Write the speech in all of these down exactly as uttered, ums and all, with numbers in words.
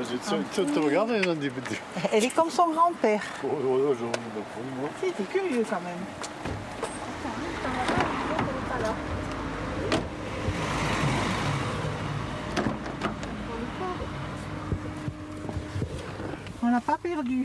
Tu te regardes, elle dit. Elle est comme son grand-père. Oh, oh, oh, j'en ai pas pour moi. Si, c'est curieux quand même. On n'a pas perdu.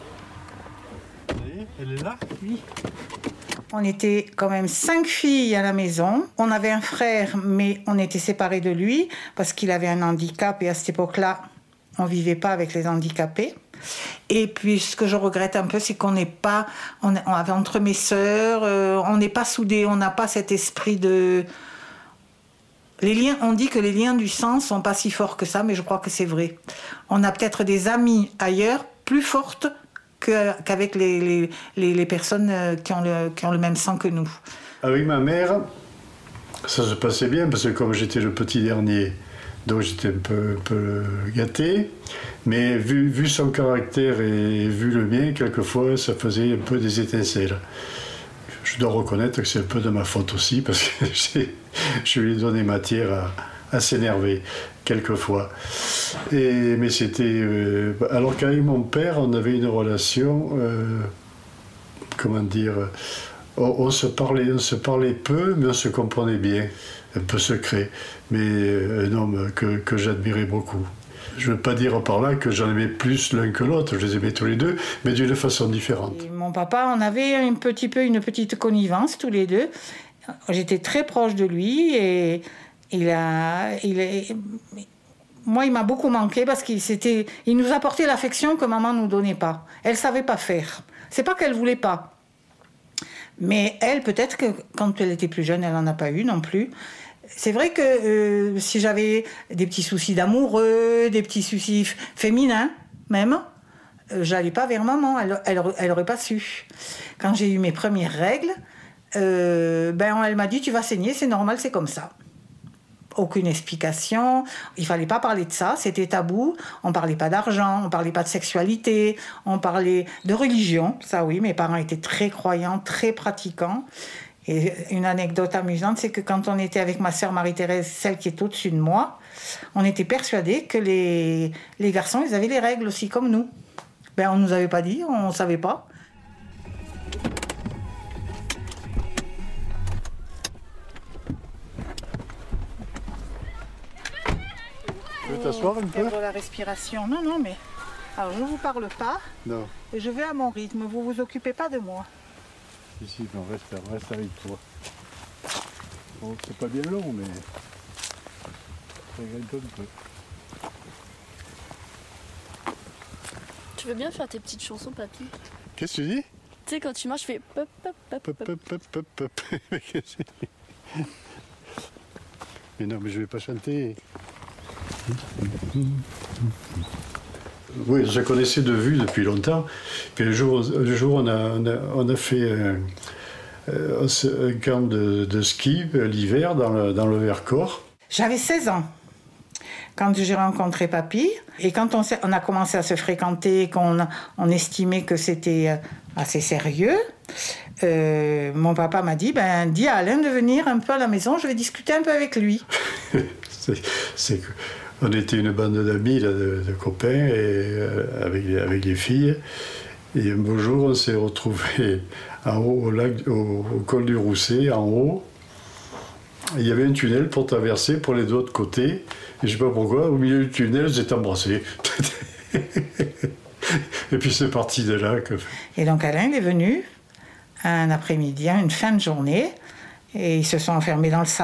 Elle est là? Oui. On était quand même cinq filles à la maison. On avait un frère, mais on était séparés de lui parce qu'il avait un handicap et à cette époque-là, on ne vivait pas avec les handicapés. Et puis, ce que je regrette un peu, c'est qu'on n'est pas... On, on avait entre mes sœurs, euh, on n'est pas soudés, on n'a pas cet esprit de... Les liens, on dit que les liens du sang ne sont pas si forts que ça, mais je crois que c'est vrai. On a peut-être des amis ailleurs plus fortes que, qu'avec les, les, les, les personnes qui ont, le, qui ont le même sang que nous. Avec ma mère, ça se passait bien, parce que comme j'étais le petit dernier, donc j'étais un peu, un peu gâté. Mais vu, vu son caractère et vu le mien, quelquefois, ça faisait un peu des étincelles. Je dois reconnaître que c'est un peu de ma faute aussi, parce que j'ai, je lui ai donné matière à, à s'énerver, quelquefois. Et, mais c'était... Euh, alors qu'avec mon père, on avait une relation... Euh, comment dire... On, on, se parlait, on se parlait peu, mais on se comprenait bien. Un peu secret, mais un homme que, que j'admirais beaucoup. Je ne veux pas dire par là que j'en aimais plus l'un que l'autre, je les aimais tous les deux, mais d'une façon différente. Et mon papa, on avait un petit peu une petite connivence tous les deux. J'étais très proche de lui et il a, il est, moi, il m'a beaucoup manqué parce qu'il s'était, il nous apportait l'affection que maman nous donnait pas. Elle savait pas faire. C'est pas qu'elle voulait pas, mais elle, peut-être que quand elle était plus jeune, elle en a pas eu non plus. C'est vrai que euh, si j'avais des petits soucis d'amoureux, des petits soucis féminins même, euh, j'allais pas vers maman, elle, elle, elle aurait pas su. Quand j'ai eu mes premières règles, euh, ben elle m'a dit tu vas saigner, c'est normal, c'est comme ça. Aucune explication, il fallait pas parler de ça, c'était tabou, on parlait pas d'argent, on parlait pas de sexualité, on parlait de religion, ça oui, mes parents étaient très croyants, très pratiquants. Et une anecdote amusante, c'est que quand on était avec ma sœur Marie-Thérèse, celle qui est au-dessus de moi, on était persuadés que les, les garçons, ils avaient les règles aussi comme nous. Ben, on ne nous avait pas dit, on ne savait pas. Tu veux t'asseoir un peu? Perdre la respiration. Non, non, mais... Alors, je ne vous parle pas. Non. Et je vais à mon rythme. Vous ne vous occupez pas de moi. Ici, on reste, on reste avec toi. Bon, c'est pas bien long, mais ça gagne un peu. Tu veux bien faire tes petites chansons, papy? Qu'est-ce que tu dis? Tu sais, quand tu marches, je fais pop, pop, pop, pop, pop, pop, pop, pop. Mais non, mais je vais pas chanter. Oui, je connaissais de vue depuis longtemps. Puis un jour, un jour on, a, on, a, on a fait un, un camp de, de ski l'hiver dans le, dans le Vercors. J'avais seize ans quand j'ai rencontré papy. Et quand on, on a commencé à se fréquenter, qu'on on estimait que c'était assez sérieux, euh, mon papa m'a dit, ben, dis à Alain de venir un peu à la maison, je vais discuter un peu avec lui. c'est, c'est que... On était une bande d'amis, là, de, de copains, et, euh, avec, les, avec les filles. Et un beau jour, on s'est retrouvés en haut, au, lac, au, au col du Rousset, en haut. Et il y avait un tunnel pour traverser pour les deux autres côtés. Et je ne sais pas pourquoi, au milieu du tunnel, ils étaient embrassés. Et puis c'est parti de là. Que... Et donc Alain il est venu un après-midi, une fin de journée, et ils se sont enfermés dans le salon.